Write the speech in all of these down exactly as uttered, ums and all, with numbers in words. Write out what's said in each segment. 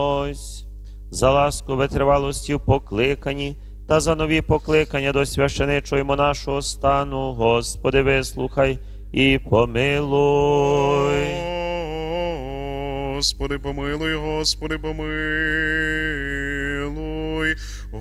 За ласку витривалості в покликані та за нові покликання до священичого і монашого стану, Господи, вислухай і помилуй. Господи, помилуй, Господи, помилуй,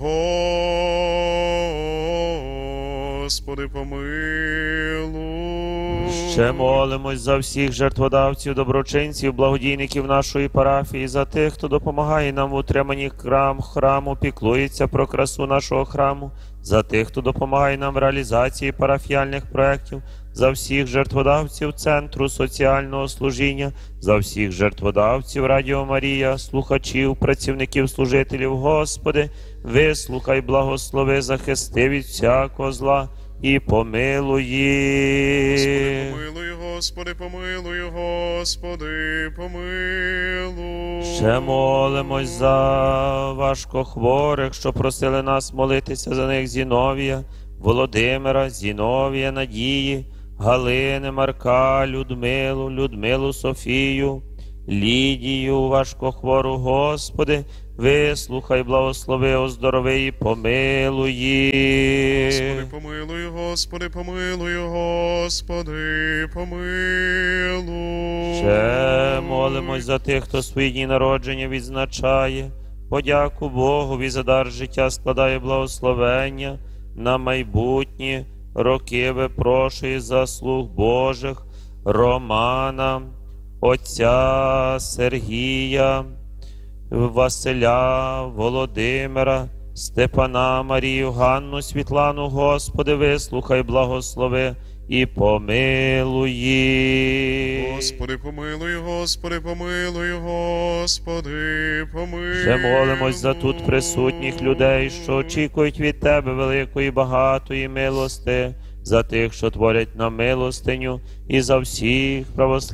Господи, помилуй. Ще молимось за всіх жертводавців, доброчинців, благодійників нашої парафії, за тих, хто допомагає нам в утриманні храм, храму, піклується про красу нашого храму, за тих, хто допомагає нам в реалізації парафіяльних проєктів, за всіх жертводавців Центру соціального служіння, за всіх жертводавців Радіо Марія, слухачів, працівників, служителів. Господи, вислухай, благослови, захисти від всякого зла і помилуй їх. Господи, помилуй, Господи, помилуй. Ще молимось за важкохворих, що просили нас молитися за них: Зіновія, Володимира, Зіновія, Надії, Галини, Марка, Людмилу, Людмилу, Софію, Лідію, важкохвору. Господи, вислухай, благослови, оздорови і помилуй їх. Господи, помилуй, Господи, помилуй, Господи, помилуй. Ще молимось за тих, хто свої дні народження відзначає. Подяку Богові за дар життя складає благословення на майбутні роки, випрошує заслуг Божих Романа, отця Сергія, Василя, Володимира, Степана, Марію, Ганну, Світлану. Господи, вислухай, благослови і помилуй їх. Господи, помилуй, Господи, помилуй, Господи, помилуй. Ще молимось за тут присутніх людей, що очікують від Тебе великої, багатої милости, за тих, що творять на милостиню, і за всіх православних